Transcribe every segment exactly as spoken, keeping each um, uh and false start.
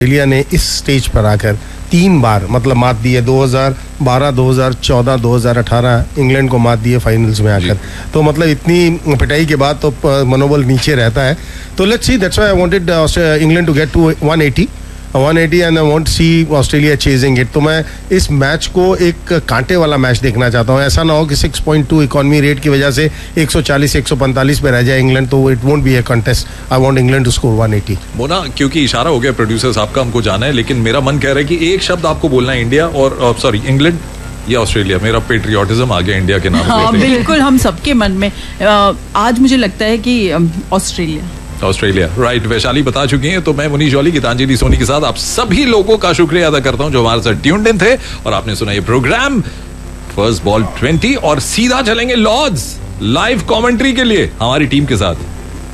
Australia ने इस stage पर आकर तीन बार मतलब मात दी है, दो हज़ार बारह, दो हज़ार चौदह, दो हज़ार अठारह इंग्लैंड को मात दी है फाइनल्स में आकर। तो मतलब इतनी पिटाई के बाद तो मनोबल नीचे रहता है। तो let's see, that's why I wanted England to get to one eighty and I want see Australia chasing it. तो मैं इस मैच को एक कांटे वाला मैच देखना चाहता हूँ। ऐसा ना हो कि six point two economy rate की वजह से एक सौ चालीस एक सौ पैंतालीस पे रह जाए इंग्लैंड, तो it won't be a contest. I want England to score one eighty. Mona, क्योंकि इशारा हो गया प्रोड्यूसर साहब का, हमको जाना है, लेकिन मेरा मन कह रहा है कि एक शब्द आपको बोलना है, इंडिया और सॉरी इंग्लैंड या ऑस्ट्रेलिया। मेरा पेट्रियोटिज्म आ गया इंडिया के नाम पे। हाँ, बिल्कुल, हम सबके मन में आज मुझे लगता है कि ऑस्ट्रेलिया ऑस्ट्रेलिया राइट। वैशाली बता चुकी हैं, तो मैं मुनीश जॉली, गीतांजलि सोनी के साथ आप सभी लोगों का शुक्रिया अदा करता हूं जो हमारे साथ ट्यून्ड इन थे और आपने सुना ये प्रोग्राम फर्स्ट बॉल ट्वेंटी। और सीधा चलेंगे लॉर्ड्स लाइव कमेंट्री के लिए हमारी टीम के साथ।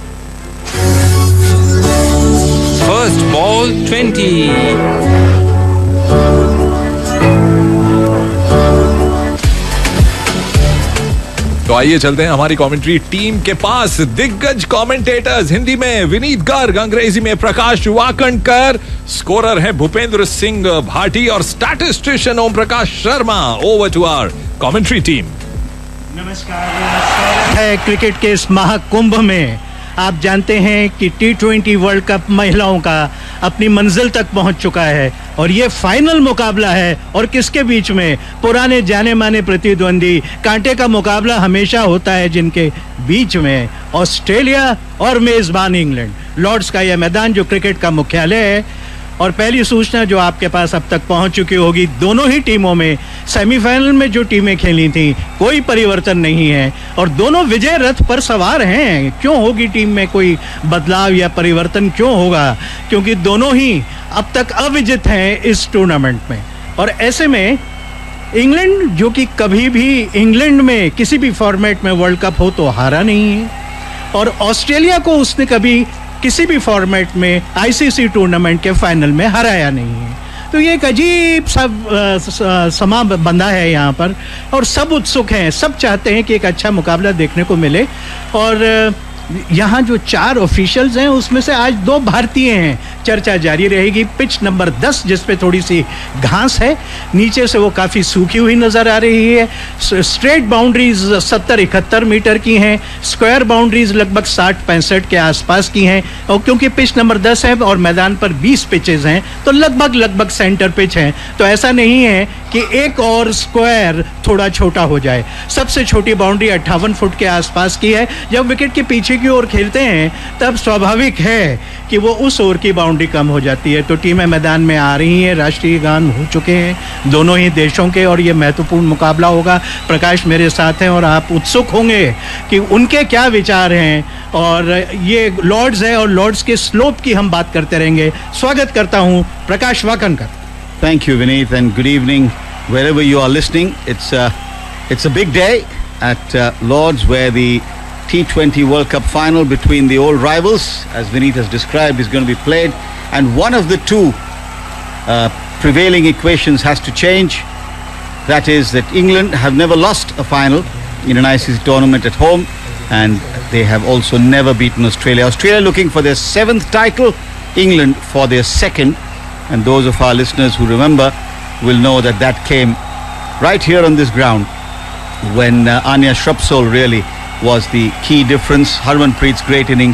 First ball twenty. तो आइए चलते हैं हमारी कमेंट्री टीम के पास। दिग्गज कमेंटेटर्स, हिंदी में विनीत गर्ग, अंग्रेजी में प्रकाश वाकणकर, स्कोरर हैं भूपेंद्र सिंह भाटी और statistician Om Prakash Sharma. Over to our commentary team. नमस्कार, स्वागत है क्रिकेट के इस महाकुंभ में। आप जानते हैं कि टी ट्वेंटी वर्ल्ड कप महिलाओं का अपनी मंजिल तक पहुंच चुका है और ये फाइनल मुकाबला है। और किसके बीच में? पुराने जाने माने प्रतिद्वंदी, कांटे का मुकाबला हमेशा होता है जिनके बीच में, ऑस्ट्रेलिया और मेजबान इंग्लैंड। लॉर्ड्स का यह मैदान जो क्रिकेट का मुख्यालय है। और पहली सूचना जो आपके पास अब तक पहुंच चुकी होगी, दोनों ही टीमों में सेमीफाइनल में जो टीमें खेली थी कोई परिवर्तन नहीं है और दोनों विजय रथ पर सवार हैं। क्यों होगी टीम में कोई बदलाव या परिवर्तन, क्यों होगा? क्योंकि दोनों ही अब तक अविजित हैं इस टूर्नामेंट में। और ऐसे में इंग्लैंड, जो कि कभी भी इंग्लैंड में किसी भी फॉर्मेट में वर्ल्ड कप हो तो हारा नहीं है, और ऑस्ट्रेलिया को उसने कभी किसी भी फॉर्मेट में आईसीसी टूर्नामेंट के फाइनल में हराया नहीं है। तो ये एक अजीब सा समा बंधा है यहाँ पर और सब उत्सुक हैं, सब चाहते हैं कि एक अच्छा मुकाबला देखने को मिले। और यहाँ जो चार ऑफिशियल्स हैं उसमें से आज दो भारतीय हैं। चर्चा जारी रहेगी। पिच नंबर दस, जिस पे थोड़ी सी घास है, नीचे से वो काफ़ी सूखी हुई नज़र आ रही है। स्ट्रेट बाउंड्रीज सत्तर इकहत्तर मीटर की हैं, स्क्वायर बाउंड्रीज लगभग साठ पैंसठ के आसपास की हैं। और क्योंकि पिच नंबर दस है और मैदान पर बीस पिचेज हैं तो लगभग लगभग सेंटर पिच हैं। तो ऐसा नहीं है कि एक और स्क्वायर थोड़ा छोटा हो जाए। सबसे छोटी बाउंड्री अट्ठावन फुट के आसपास की है। जब विकेट के पीछे की ओर खेलते हैं तब स्वाभाविक है कि वो उस ओर की बाउंड्री कम हो जाती है। तो टीमें मैदान में आ रही हैं, राष्ट्रीय गान हो चुके हैं दोनों ही देशों के और ये महत्वपूर्ण मुकाबला होगा। प्रकाश मेरे साथ हैं और आप उत्सुक होंगे कि उनके क्या विचार हैं। और ये लॉर्ड्स है और लॉर्ड्स के स्लोप की हम बात करते रहेंगे। स्वागत करता हूं प्रकाश Wakankar. Thank you, Vineet, and good evening wherever you are listening. It's a, it's a big day at uh, Lords, where the T twenty World Cup final between the old rivals, as Vineet has described, is going to be played, and one of the two uh, prevailing equations has to change. That is that England have never lost a final in an I C C tournament at home, and they have also never beaten Australia. Australia looking for their seventh title, England for their second. And those of our listeners who remember will know that that came right here on this ground when uh, Anya Shrubsole really was the key difference. Harmanpreet's great innings